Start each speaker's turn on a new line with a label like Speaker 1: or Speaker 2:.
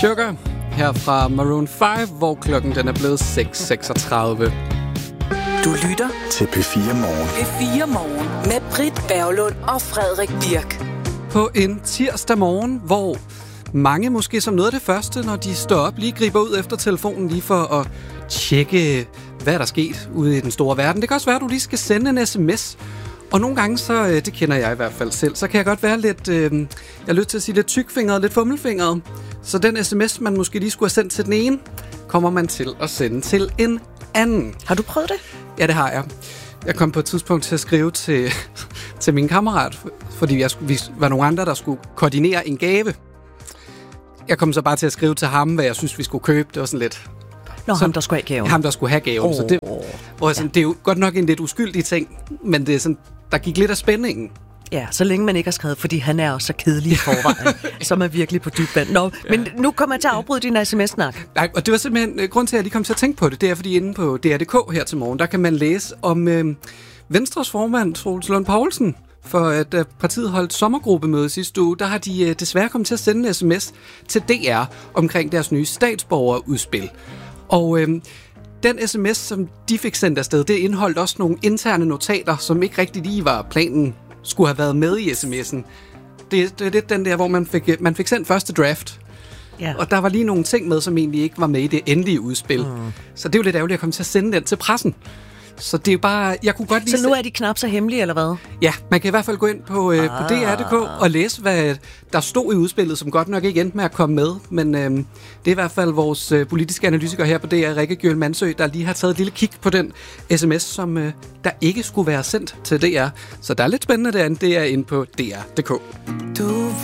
Speaker 1: Sugar her fra Maroon 5, hvor klokken den er blevet 6.36.
Speaker 2: Du lytter
Speaker 3: til P4 Morgen.
Speaker 2: P4 Morgen med Britt Berglund og Frederik Birk.
Speaker 1: På en tirsdag morgen, hvor mange måske som noget af det første, når de står op, lige griber ud efter telefonen lige for at tjekke, hvad der er sket ude i den store verden. Det kan også være, at du lige skal sende en sms. Og nogle gange, så det kender jeg i hvert fald selv, så kan jeg godt være lidt, jeg har lyst til at sige lidt tykfingret, lidt fummelfingret. Så den sms, man måske lige skulle have sendt til den ene, kommer man til at sende til en anden.
Speaker 2: Har du prøvet det?
Speaker 1: Ja, det har jeg. Jeg kom på et tidspunkt til at skrive til min kammerat, fordi vi var nogle andre, der skulle koordinere en gave. Jeg kom så bare til at skrive til ham, hvad jeg synes, vi skulle købe. Det var sådan lidt...
Speaker 2: Ham, der skulle have gaven.
Speaker 1: Ham, der skulle have gaven. Så det er jo godt nok en lidt uskyldig ting, men det er sådan, der gik lidt af spændingen.
Speaker 2: Ja, så længe man ikke har skrevet, fordi han er også så kedelig i forvejen, som er virkelig på dyb vand. Nå, ja. Men nu kommer jeg til at afbryde din sms-snak.
Speaker 1: Nej, og det var simpelthen grund til, at jeg lige kom til at tænke på det. Det er, fordi inde på DR.dk her til morgen, der kan man læse om Venstres formand, Troels Lund Poulsen, for at partiet holdt sommergruppemøde sidste uge, der har de desværre kommet til at sende en sms til DR omkring deres nye statsborgerudspil. Og den sms, som de fik sendt afsted, det indeholdt også nogle interne notater, som ikke rigtig lige var planen skulle have været med i sms'en. Det er lidt den der, hvor man fik sendt første draft. Ja. Og der var lige nogle ting med, som egentlig ikke var med i det endelige udspil. Så det er jo lidt ærgerligt at komme til at sende den til pressen. Så det er jo bare, jeg kunne godt lide...
Speaker 2: Så nu er de knap så hemmelige, eller hvad?
Speaker 1: Ja, man kan i hvert fald gå ind på DR.dk og læse, hvad der stod i udspillet, som godt nok ikke endte med at komme med. Men det er i hvert fald vores politiske analytiker her på DR, Rikke Gjøl Mandsø, der lige har taget et lille kig på den sms, som der ikke skulle være sendt til DR. Så der er lidt spændende derinde, det er inde på DR.dk.